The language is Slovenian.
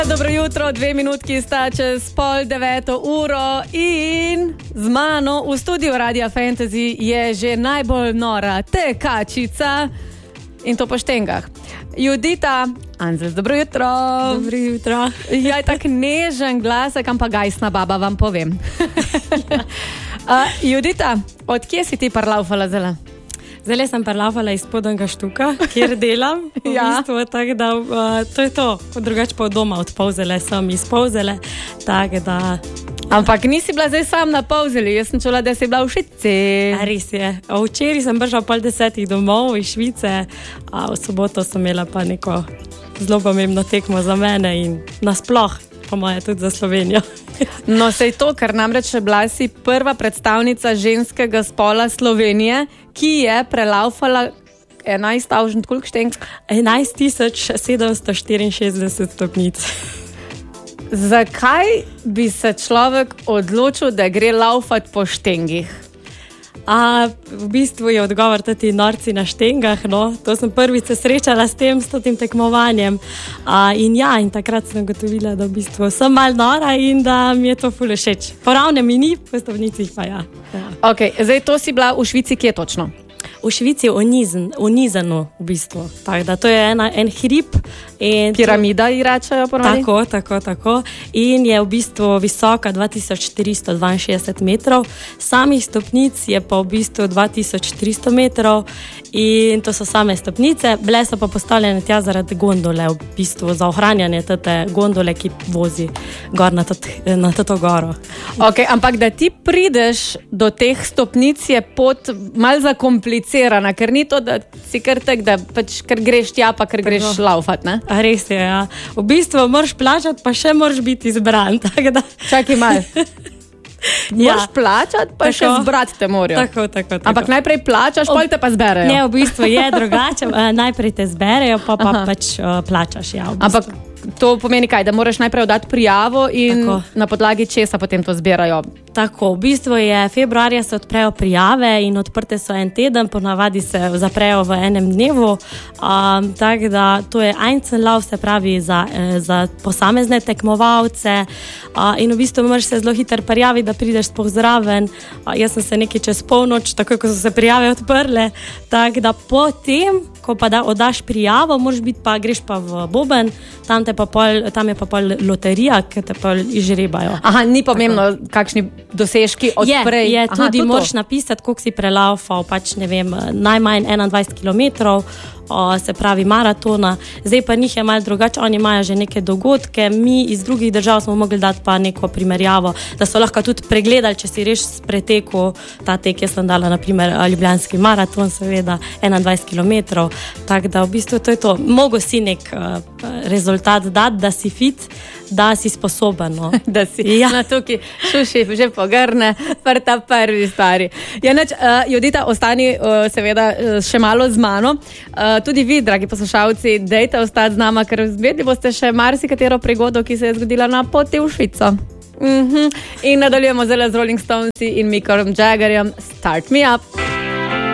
Dobro jutro, 2 minutki sta čez 8:30 in z mano v studiu Radia Fantasy je že najbolj nora tekačica in to po štengah. Judita Anzels, dobro jutro. Dobro jutro. Ja, tak nežen glasek, ampak gajsna baba, vam povem. Judita, odkje si ti parlaufala zela? Zdaj sem parlavala iz Spodnjega Štuka, kjer delam. Ja. V bistvu, tako da to je to. Drugače pa od doma od Polzele sem iz Polzele. Tako da... Ampak nisi bila zdaj sam na Polzeli, jaz sem čula, da si bila v Švici. Res je. Včeraj sem prišla 9:30 domov iz Švice, a v soboto sem imela pa neko zelo pomembno tekmo za mene in nasploh, po moje, tudi za Slovenijo. No, sej to, ker namreč bila si prva predstavnica ženskega spola Slovenije, ki je prelaufala 11.000, koliko štenk? 11.764 stopnic. Zakaj bi se človek odločil, da gre laufat po štengih? V bistvu je odgovor tudi norci na štengah, no. To sem prvič se srečala s tem tekmovanjem. In takrat sem gotovila, da v bistvu sem malo nora in da mi je to ful všeč. Poravne mi ni, po stopnicih pa ja. Ok, zdaj to si bila v Švici, kje točno? V Švici v Nizanu, v bistvu. Tako da to je en hrib. Piramida ji rečejo ponovno? Tako. In je v bistvu visoka 2462 metrov. Samih stopnic je pa v bistvu 2300 metrov. In to so same stopnice. Bile so pa postavljene tja zaradi gondole, v bistvu za ohranjanje te gondole, ki vozi gor na to goro. Ok, ampak da ti prideš do teh stopnic je pot malo zakomplicirana, ker ni to, da si kar tek, da pač ker greš tja, pa ker greš laufat, ne? Res je, ja. V bistvu moraš plačati, pa še moraš biti izbran. Čakaj malo. Moraš plačati, pa še zbrati te morajo. Tako. Ampak najprej plačaš, pol te pa zberejo. Ne, v bistvu je drugače. Najprej te zberejo, pa pač plačaš. Ja, ampak to pomeni kaj? Da moraš najprej oddati prijavo in na podlagi česa potem to zbirajo? Tako, v bistvu je februarja se odprejo prijave in odprte so en teden, ponavadi se zaprejo v enem dnevu. Tako da to je Einzellauf, se pravi za posamezne tekmovalce. In v bistvu moraš se zelo hitro prijaviti, da prideš sploh zraven. Jaz sem se nekaj čez polnoč, takoj ko so se prijave odprle. Tako da potem, ko pa oddaš prijavo, greš pa v Boben, tam je pa pol loterija, ki te pa izžrebajo. Aha, ni pomembno, kakšni dosežki odprej. Je tudi moraš napisati, koliko si prelaufal, pač ne vem, najmanj 21 kilometrov, se pravi maratona. Zdaj pa njih je malo drugače, oni imajo že neke dogodke, mi iz drugih držav smo mogli dati pa neko primerjavo, da so lahko tudi pregledali, če si res pretekel ta tek. Jaz sem dala na primer ljubljanski maraton, seveda 21 kilometrov, tako da v bistvu to je to. Mogo si nek rezultat dati, da si fit, da si sposoben. No. Da si na tukaj šuši že pogrne, ta prvi stvari. Judita, ostani seveda še malo z mano. Tudi vi, dragi poslušalci, dejte ostati z nama, ker zvedli boste še marsikatero prigodo, ki se je zgodila na poti v Švico. In nadaljujemo zelo z Rolling Stonesi in Mickom Jaggerjem. Start me up!